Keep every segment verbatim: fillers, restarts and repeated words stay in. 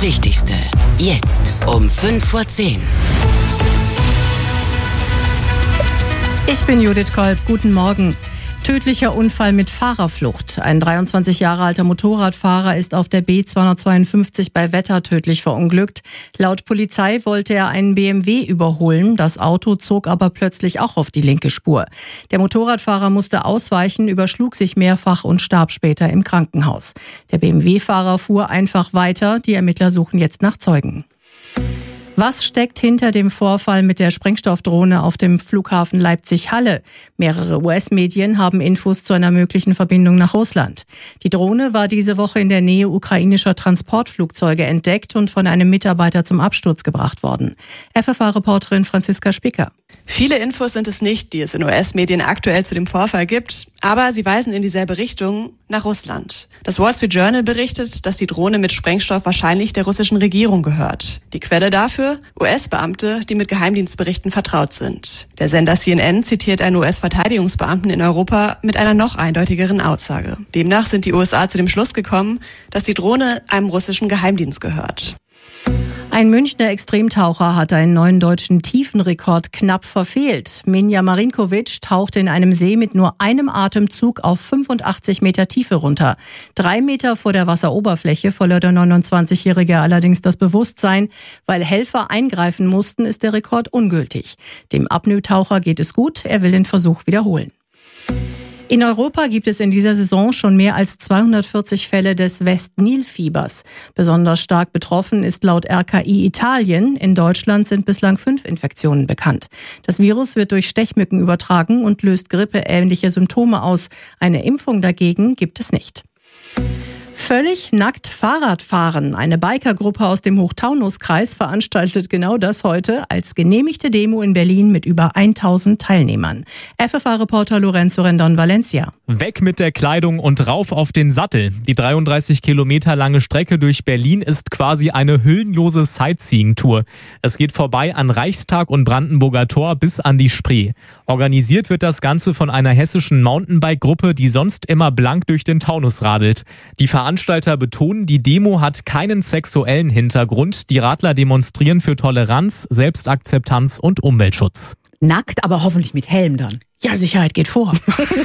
Wichtigste. Jetzt um fünf vor zehn. Ich bin Judith Kolb. Guten Morgen. Tödlicher Unfall mit Fahrerflucht. Ein dreiundzwanzig Jahre alter Motorradfahrer ist auf der B zweihundertzweiundfünfzig bei Wetter tödlich verunglückt. Laut Polizei wollte er einen B M W überholen. Das Auto zog aber plötzlich auch auf die linke Spur. Der Motorradfahrer musste ausweichen, überschlug sich mehrfach und starb später im Krankenhaus. Der B M W-Fahrer fuhr einfach weiter. Die Ermittler suchen jetzt nach Zeugen. Was steckt hinter dem Vorfall mit der Sprengstoffdrohne auf dem Flughafen Leipzig-Halle? Mehrere U S-Medien haben Infos zu einer möglichen Verbindung nach Russland. Die Drohne war diese Woche in der Nähe ukrainischer Transportflugzeuge entdeckt und von einem Mitarbeiter zum Absturz gebracht worden. F F A-Reporterin Franziska Spicker. Viele Infos sind es nicht, die es in U S-Medien aktuell zu dem Vorfall gibt, aber sie weisen in dieselbe Richtung, nach Russland. Das Wall Street Journal berichtet, dass die Drohne mit Sprengstoff wahrscheinlich der russischen Regierung gehört. Die Quelle dafür? U S-Beamte, die mit Geheimdienstberichten vertraut sind. Der Sender C N N zitiert einen U S-Verteidigungsbeamten in Europa mit einer noch eindeutigeren Aussage. Demnach sind die U S A zu dem Schluss gekommen, dass die Drohne einem russischen Geheimdienst gehört. Ein Münchner Extremtaucher hat einen neuen deutschen Tiefenrekord knapp verfehlt. Minja Marinkovic tauchte in einem See mit nur einem Atemzug auf fünfundachtzig Meter Tiefe runter. Drei Meter vor der Wasseroberfläche verlor der neunundzwanzigjährige allerdings das Bewusstsein. Weil Helfer eingreifen mussten, ist der Rekord ungültig. Dem Apnoe-Taucher geht es gut, er will den Versuch wiederholen. In Europa gibt es in dieser Saison schon mehr als zweihundertvierzig Fälle des West-Nil-Fiebers. Besonders stark betroffen ist laut R K I Italien. In Deutschland sind bislang fünf Infektionen bekannt. Das Virus wird durch Stechmücken übertragen und löst grippeähnliche Symptome aus. Eine Impfung dagegen gibt es nicht. Völlig nackt Fahrrad fahren. Eine Bikergruppe aus dem Hochtaunuskreis veranstaltet genau das heute als genehmigte Demo in Berlin mit über tausend Teilnehmern. F F A-Reporter Lorenzo Rendon Valencia. Weg mit der Kleidung und rauf auf den Sattel. Die dreiunddreißig Kilometer lange Strecke durch Berlin ist quasi eine hüllenlose Sightseeing-Tour. Es geht vorbei an Reichstag und Brandenburger Tor bis an die Spree. Organisiert wird das Ganze von einer hessischen Mountainbike-Gruppe, die sonst immer blank durch den Taunus radelt. Die Veranstalter betonen, die Demo hat keinen sexuellen Hintergrund. Die Radler demonstrieren für Toleranz, Selbstakzeptanz und Umweltschutz. Nackt, aber hoffentlich mit Helm dann. Ja, Sicherheit geht vor.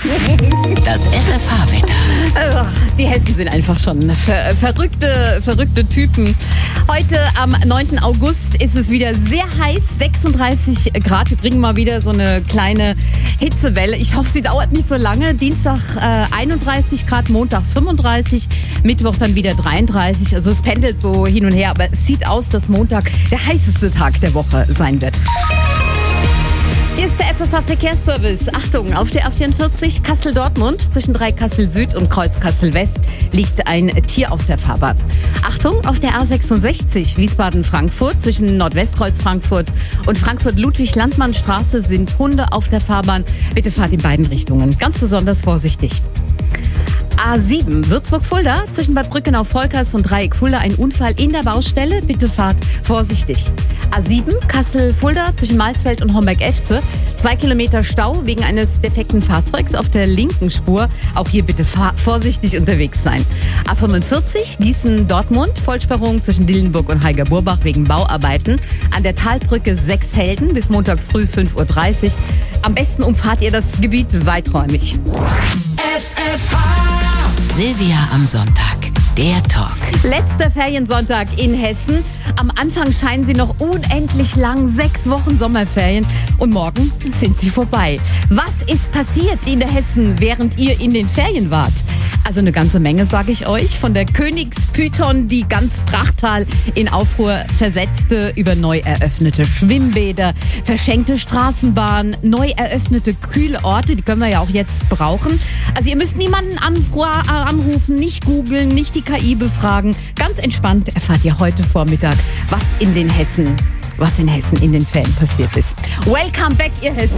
Das F F H-Wetter. Die Hessen sind einfach schon ver- verrückte, verrückte Typen. Heute am neunten August ist es wieder sehr heiß, sechsunddreißig Grad. Wir kriegen mal wieder so eine kleine Hitzewelle. Ich hoffe, sie dauert nicht so lange. Dienstag äh, einunddreißig Grad, Montag fünfunddreißig, Mittwoch dann wieder dreiunddreißig. Also es pendelt so hin und her, aber es sieht aus, dass Montag der heißeste Tag der Woche sein wird. Hier ist der F F A-Verkehrsservice. Achtung, auf der A vierundvierzig Kassel-Dortmund zwischen Dreikassel-Süd und Kreuz-Kassel-West liegt ein Tier auf der Fahrbahn. Achtung, auf der A sechsundsechzig Wiesbaden-Frankfurt zwischen Nordwestkreuz-Frankfurt und Frankfurt-Ludwig-Landmann-Straße sind Hunde auf der Fahrbahn. Bitte fahrt in beiden Richtungen. Ganz besonders vorsichtig. A sieben Würzburg-Fulda zwischen Bad Brückenau-Volkers und Dreieck-Fulda ein Unfall in der Baustelle. Bitte fahrt vorsichtig. A sieben Kassel-Fulda zwischen Malsfeld und Homberg-Efze. Zwei Kilometer Stau wegen eines defekten Fahrzeugs auf der linken Spur. Auch hier bitte fahr- vorsichtig unterwegs sein. A fünfundvierzig Gießen-Dortmund Vollsperrung zwischen Dillenburg und Heiger-Burbach wegen Bauarbeiten. An der Talbrücke sechs Helden bis Montag früh fünf Uhr dreißig. Am besten umfahrt ihr das Gebiet weiträumig. F F H. Silvia am Sonntag. Der Talk. Letzter Feriensonntag in Hessen. Am Anfang scheinen sie noch unendlich lang. Sechs Wochen Sommerferien. Und morgen sind sie vorbei. Was ist passiert in der Hessen, während ihr in den Ferien wart? Also eine ganze Menge, sage ich euch. Von der Königspython, die ganz Brachtal in Aufruhr versetzte, über neu eröffnete Schwimmbäder, verschenkte Straßenbahnen, neu eröffnete kühle Orte, die können wir ja auch jetzt brauchen. Also ihr müsst niemanden anfra- anrufen, nicht googeln, nicht die K I befragen. Ganz entspannt erfahrt ihr heute Vormittag, was in den Hessen, was in Hessen in den Ferien passiert ist. Welcome back, ihr Hessen.